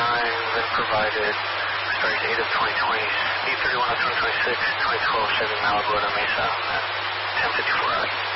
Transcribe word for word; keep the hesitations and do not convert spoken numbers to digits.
nine, then provided, starting eight of twenty twenty, eight thirty-one of twenty twenty-six, twenty twelve Chevy Malibu at Mesa at ten fifty-four hours.